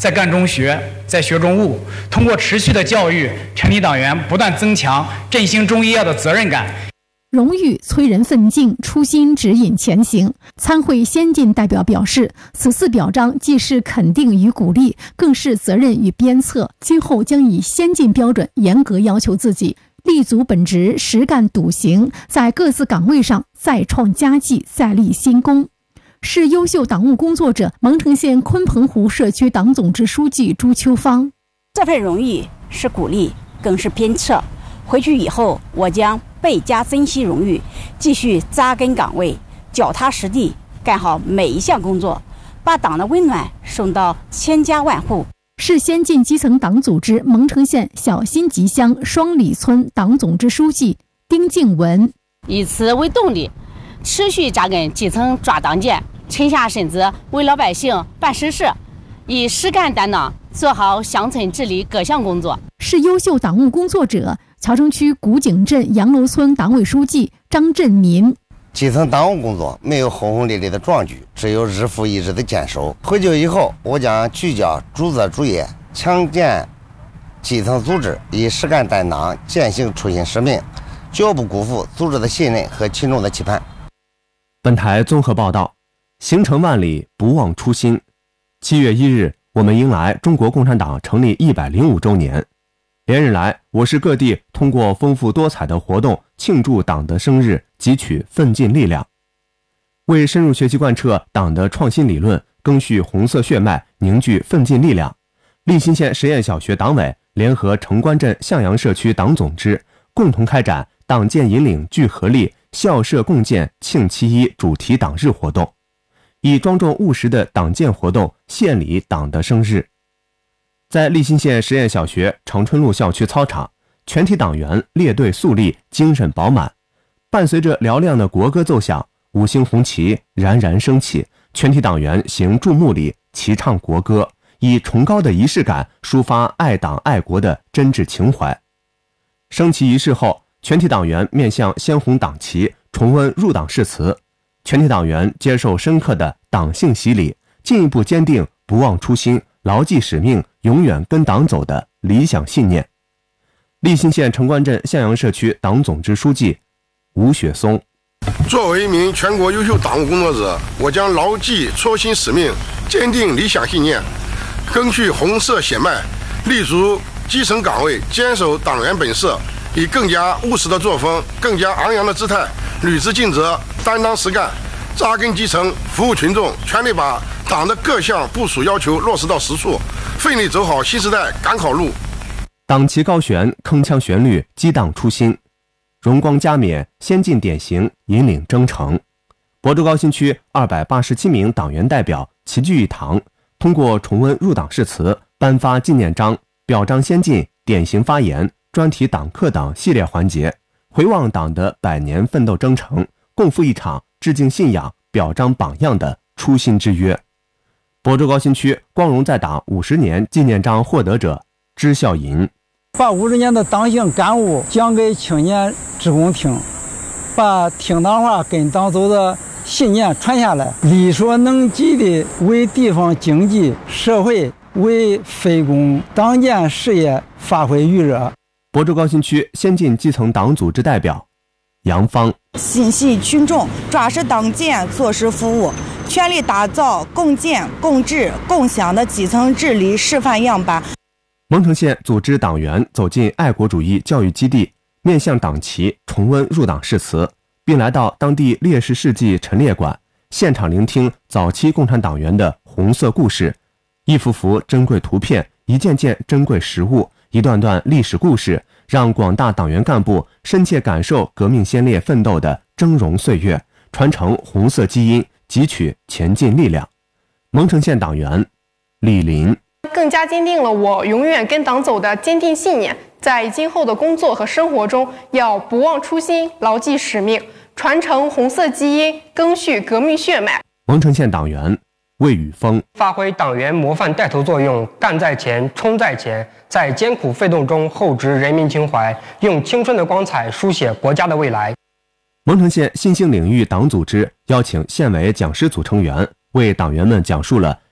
在干中学，在学中悟，通过持续的教育，全体党员不断增强振兴中医药的责任感。 荣誉催人奋进，初心指引前行。参会先进代表表示，此次表彰既是肯定与鼓励，更是责任与鞭策。今后将以先进标准严格要求自己，立足本职，实干笃行，在各自岗位上再创佳绩，再立新功。是优秀党务工作者蒙城县鲲鹏湖社区党总支书记朱秋芳。 这份荣誉是鼓励，更是鞭策。回去以后，我将倍加珍惜荣誉，继续扎根岗位，脚踏实地，干好每一项工作，把党的温暖送到千家万户。 是先进基层党组织蒙城县小新集乡双里村党总支书记丁静文。 以此为动力，持续扎根基层抓党建，沉下身子为老百姓办实事，以实干担当做好乡村治理各项工作。 是优秀党务工作者乔城区古井镇杨楼村党委书记张振民。 基层党务工作没有轰轰烈烈的壮举，只有日复一日的坚守。回去以后，我将聚焦主责主业，强健基层组织，以实干担当践行初心使命，绝不辜负组织的信任和群众的期盼。 本台综合报道，行程万里，不忘初心。7月1日，我们迎来中国共产党成立105周年。连日来，我市各地通过丰富多彩的活动庆祝党的生日，汲取奋进力量。为深入学习贯彻党的创新理论，赓续红色血脉，凝聚奋进力量，利辛县实验小学党委联合城关镇向阳社区党总支共同开展党建引领聚合力，校社共建庆7·1主题党日活动，以庄重务实的党建活动献礼党的生日。在利辛县实验小学长春路校区操场，全体党员列队肃立，精神饱满。伴随着嘹亮的国歌奏响，五星红旗冉冉升起，全体党员行注目礼，齐唱国歌，以崇高的仪式感抒发爱党爱国的真挚情怀。升旗仪式后，全体党员面向鲜红党旗，重温入党誓词。全体党员接受深刻的党性洗礼，进一步坚定不忘初心，牢记使命，永远跟党走的理想信念。利辛县城关镇向阳社区党总支书记吴雪松。 作为一名全国优秀党务工作者，我将牢记初心使命，坚定理想信念，赓续红色血脉，立足基层岗位，坚守党员本色，以更加务实的作风，更加昂扬的姿态，履职尽责，担当实干，扎根基层，服务群众，全力把党的各项部署要求落实到实处，奋力走好新时代赶考路。 党旗高悬，铿锵旋律，激荡初心，荣光加冕，先进典型引领征程。亳州高新区287名党员代表齐聚一堂，通过重温入党誓词、颁发纪念章、表彰先进、典型发言、专题党课等系列环节，回望党的100年奋斗征程，共赴一场致敬信仰、表彰榜样的初心之约。亳州高新区光荣在党50年纪念章获得者支孝银。 把50年的党性感悟讲给青年职工听，把听党话跟党走的信念传下来，力所能及的为地方经济社会为非公党建事业发挥余热。 亳州高新区先进基层党组织代表杨芳。 心系群众，抓实党建做实服务，全力打造共建共治共享的基层治理示范样板。 蒙城县组织党员走进爱国主义教育基地，面向党旗重温入党誓词，并来到当地烈士事迹陈列馆，现场聆听早期共产党员的红色故事，一幅幅珍贵图片，一件件珍贵实物，一段段历史故事，让广大党员干部深切感受革命先烈奋斗的峥嵘岁月，传承红色基因，汲取前进力量。蒙城县党员李林。 更加坚定了我永远跟党走的坚定信念，在今后的工作和生活中要不忘初心，牢记使命，传承红色基因，赓续革命血脉。 蒙城县党员魏宇峰。 发挥党员模范带头作用，干在前，冲在前，在艰苦奋斗中厚植人民情怀，用青春的光彩书写国家的未来。 蒙城县新兴领域党组织邀请县委讲师组成员为党员们讲述了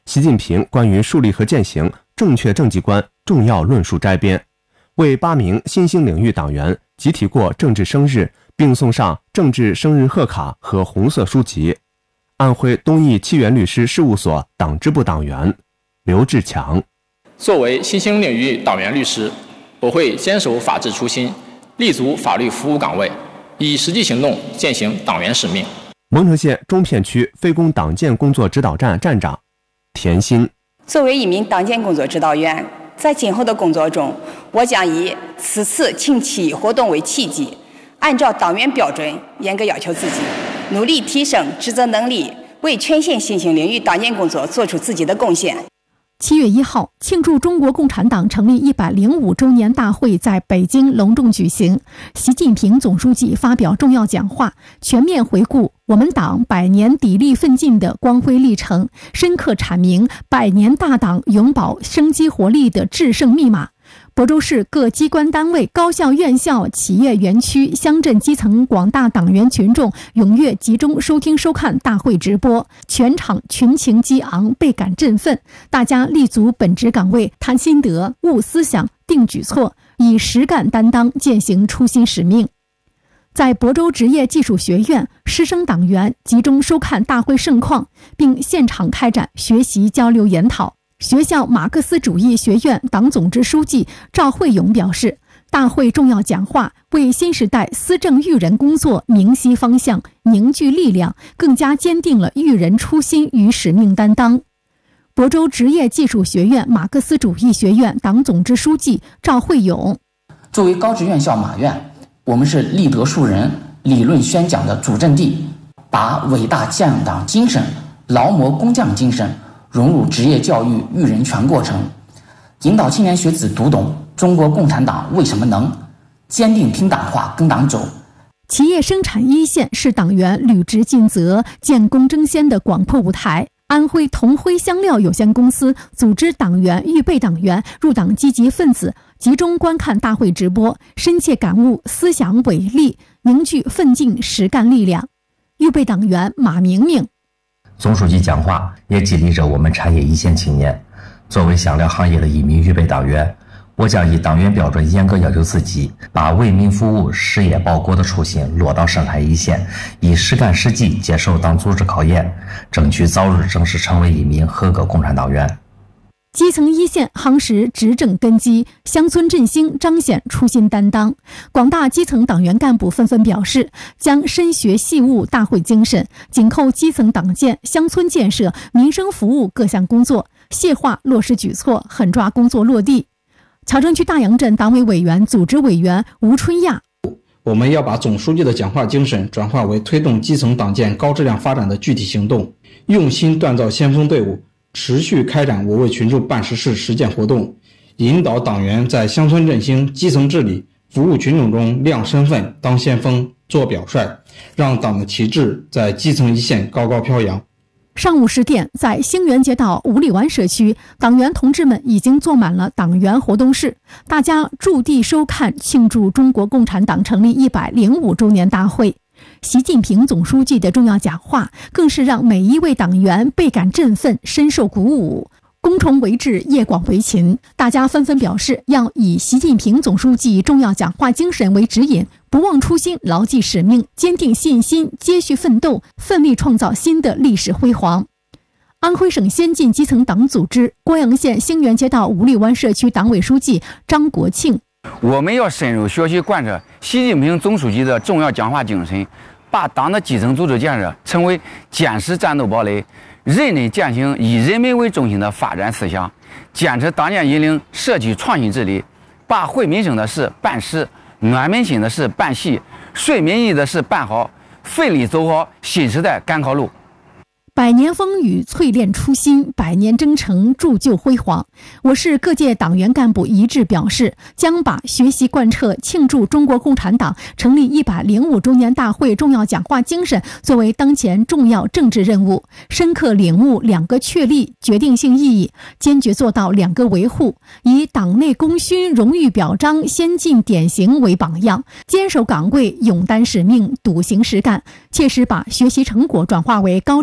习近平关于树立和践行正确政绩观重要论述摘编，为8名新兴领域党员集体过政治生日，并送上政治生日贺卡和红色书籍。安徽东义七元律师事务所党支部党员刘志强： 作为新兴领域党员律师，我会坚守法治初心，立足法律服务岗位，以实际行动践行党员使命。 蒙城县中片区非公党建工作指导站站长田心： 作为一名党建工作指导员，在今后的工作中，我将以此次庆期活动为契机，按照党员标准严格要求自己，努力提升职责能力，为全县新兴领域党建工作做出自己的贡献。 7月1号，庆祝中国共产党成立105周年大会在北京隆重举行。习近平总书记发表重要讲话，全面回顾我们党100年砥砺奋进的光辉历程，深刻阐明100年大党永葆生机活力的制胜密码。亳州市各机关单位、高校院校、企业园区、乡镇基层广大党员群众踊跃集中收听收看大会直播，全场群情激昂，倍感振奋。大家立足本职岗位，谈心得、悟思想、定举措，以实干担当践行初心使命。在亳州职业技术学院，师生党员集中收看大会盛况，并现场开展学习交流研讨。学校马克思主义学院党总支书记赵慧勇表示，大会重要讲话为新时代思政育人工作明晰方向、凝聚力量，更加坚定了育人初心与使命担当。亳州职业技术学院马克思主义学院党总支书记赵慧勇： 作为高职院校马院，我们是立德树人、理论宣讲的主阵地，把伟大建党精神、劳模工匠精神融入职业教育育人全过程，引导青年学子读懂中国共产党为什么能，坚定听党话跟党走。 企业生产一线是党员履职尽责、建功争先的广阔舞台。安徽同辉香料有限公司组织党员、预备党员、入党积极分子集中观看大会直播，深切感悟思想伟力，凝聚奋进实干力量。预备党员马明明： 总书记讲话也激励着我们产业一线青年。作为香料行业的一名预备党员，我将以党员标准严格要求自己，把为民服务、事业报国的初心落到生产一线，以实干实际接受党组织考验，争取早日正式成为一名合格共产党员。 基层一线夯实执政根基，乡村振兴彰显初心担当。广大基层党员干部纷纷表示，将深学细悟大会精神，紧扣基层党建、乡村建设、民生服务各项工作，细化落实举措，狠抓工作落地。乔城区大杨镇党委委员、组织委员吴春亚： 我们要把总书记的讲话精神转化为推动基层党建高质量发展的具体行动，用心锻造先锋队伍，持续开展我为群众办实事实践活动，引导党员在乡村振兴、基层治理、服务群众中亮身份、当先锋、做表率，让党的旗帜在基层一线高高飘扬。 上午10点，在兴元街道五里湾社区，党员同志们已经坐满了党员活动室，大家驻地收看庆祝中国共产党成立105周年大会。习近平总书记的重要讲话更是让每一位党员倍感振奋，深受鼓舞。觥筹为治，业广为勤，大家纷纷表示要以习近平总书记重要讲话精神为指引，不忘初心，牢记使命，坚定信心，接续奋斗，奋力创造新的历史辉煌。安徽省先进基层党组织光阳县兴元街道五里湾社区党委书记张国庆： 我们要深入学习贯彻习近平总书记的重要讲话精神，把党的基层组织建设成为坚实战斗堡垒，认真践行以人民为中心的发展思想，坚持党建引领社区创新治理，把惠民生的事办实，暖民心的事办细，顺民意的事办好，奋力走好新时代赶考路。 100年风雨淬炼初心，100年征程铸就辉煌。我市各界党员干部一致表示，将把学习贯彻庆祝中国共产党成立105周年大会重要讲话精神作为当前重要政治任务，深刻领悟2个确立决定性意义，坚决做到2个维护，以党内功勋、荣誉表彰、先进典型为榜样，坚守岗位，勇担使命，笃行实干，切实把学习成果转化为高质量发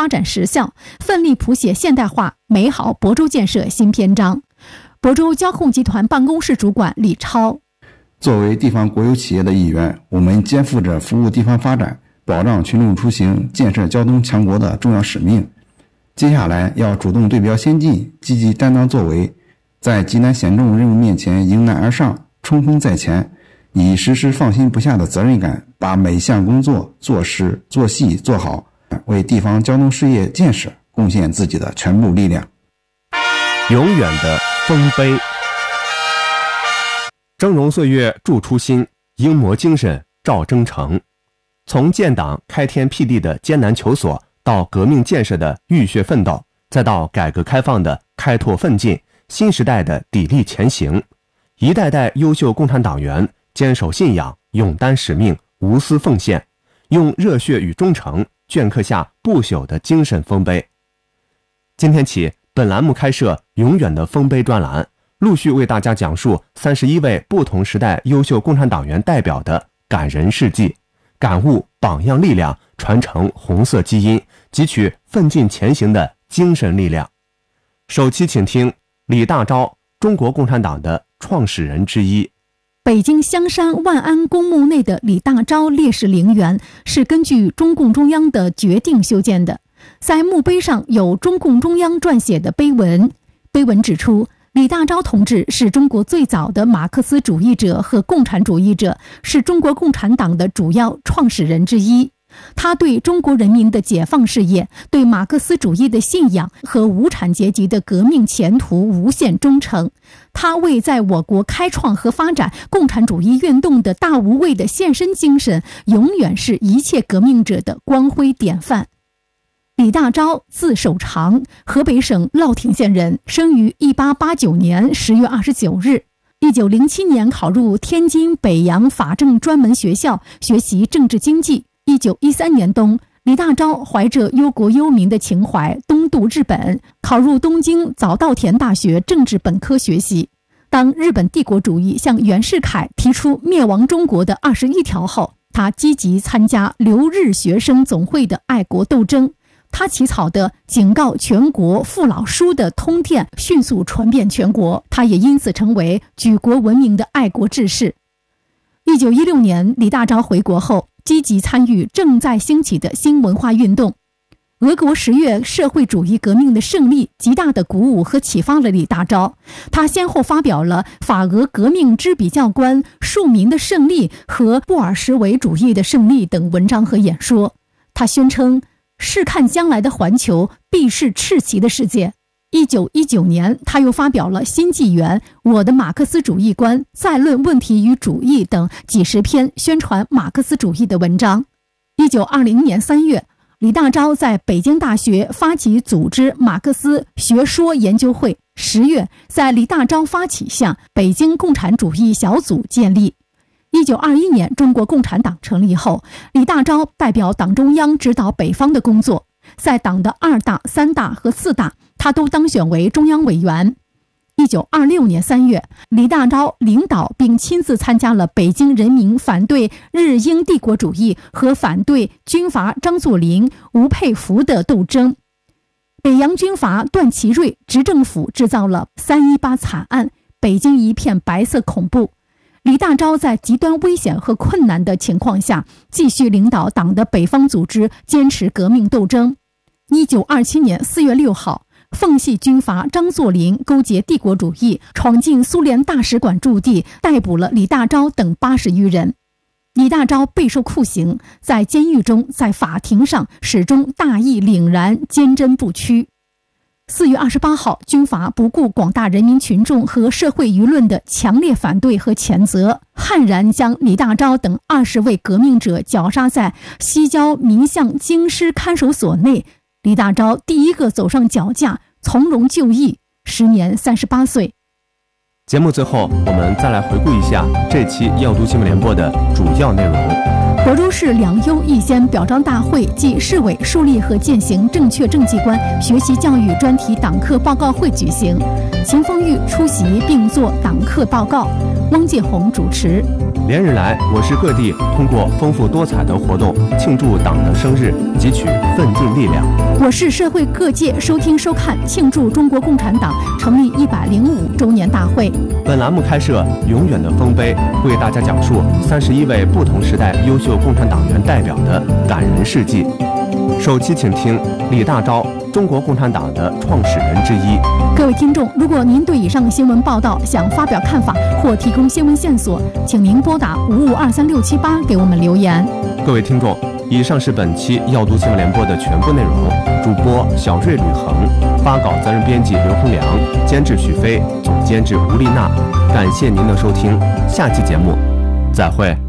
发展实效，奋力谱写现代化美好亳州建设新篇章。亳州交控集团办公室主管李超： 作为地方国有企业的一员，我们肩负着服务地方发展、保障群众出行、建设交通强国的重要使命。接下来要主动对标先进，积极担当作为，在极难险重任务面前迎难而上，冲锋在前，以时时放心不下的责任感，把每一项工作做实、做细、做好，为地方交通事业建设贡献自己的全部力量。 永远的丰碑，峥嵘岁月铸初心，英模精神照征程。从建党开天辟地的艰难求索，到革命建设的浴血奋斗，再到改革开放的开拓奋进，新时代的砥砺前行，一代代优秀共产党员坚守信仰，勇担使命，无私奉献，用热血与忠诚镌刻下不朽的精神丰碑。今天起，本栏目开设永远的丰碑专栏，陆续为大家讲述31位不同时代优秀共产党员代表的感人事迹，感悟榜样力量，传承红色基因，汲取奋进前行的精神力量。首期请听李大钊，中国共产党的创始人之一。 北京香山万安公墓内的李大钊烈士陵园是根据中共中央的决定修建的，在墓碑上有中共中央撰写的碑文，碑文指出，李大钊同志是中国最早的马克思主义者和共产主义者，是中国共产党的主要创始人之一。他对中国人民的解放事业、对马克思主义的信仰和无产阶级的革命前途无限忠诚。他为在我国开创和发展共产主义运动的大无畏的献身精神，永远是一切革命者的光辉典范。李大钊字守常，河北省乐亭县人，生于1889年10月29日。1907年考入天津北洋法政专门学校学习政治经济。1913年冬，李大钊怀着忧国忧民的情怀东渡日本，考入东京早稻田大学政治本科学习。当日本帝国主义向袁世凯提出灭亡中国的21条后，他积极参加留日学生总会的爱国斗争。他起草的警告全国父老书的通电迅速传遍全国，他也因此成为举国闻名的爱国志士。1916年，李大钊回国后，积极参与正在兴起的新文化运动。俄国10月社会主义革命的胜利极大地鼓舞和启发了李大钊，他先后发表了《法俄革命之比较观》《庶民的胜利》和《布尔什维主义的胜利》等文章和演说。他宣称，试看将来的环球必是赤旗的世界。1919年，他又发表了《新纪元》《我的马克思主义观》《再论问题与主义》等几十篇宣传马克思主义的文章。1920年3月，李大钊在北京大学发起组织马克思学说研究会。10月，在李大钊发起下，北京共产主义小组建立。1921年，中国共产党成立后，李大钊代表党中央指导北方的工作，在党的2大、3大和4大，他都当选为中央委员。1926年3月，李大钊领导并亲自参加了北京人民反对日英帝国主义和反对军阀张作霖、吴佩孚的斗争。北洋军阀段祺瑞执政府制造了318惨案，北京一片白色恐怖。李大钊在极端危险和困难的情况下，继续领导党的北方组织，坚持革命斗争。1927年4月6号，奉系军阀张作霖勾结帝国主义，闯进苏联大使馆驻地，逮捕了李大钊等80余人。李大钊备受酷刑，在监狱中，在法庭上，始终大义凛然，坚贞不屈。4月28号，军阀不顾广大人民群众和社会舆论的强烈反对和谴责，悍然将李大钊等20位革命者绞杀在西郊民巷京师看守所内。李大钊第一个走上绞架，从容就义，时年38岁。 节目最后，我们再来回顾一下这期要读新闻联播的主要内容。 亳州市2优1先表彰大会暨市委树立和践行正确政绩观学习教育专题党课报告会举行，秦风玉出席并作党课报告，汪建红主持。 连日来，我市各地通过丰富多彩的活动庆祝党的生日，汲取奋进力量。 我市社会各界收听收看庆祝中国共产党成立105周年大会。 本栏目开设永远的丰碑，为大家讲述31位不同时代优秀共产党员代表的感人事迹。首期请听李大钊，中国共产党的创始人之一。 各位听众，如果您对以上新闻报道想发表看法或提供新闻线索，请您拨打55236788给我们留言。 各位听众，以上是本期要读新闻联播的全部内容。主播小瑞吕恒，发稿责任编辑刘洪良，监制许飞，总监制吴丽娜。感谢您的收听，下期节目再会。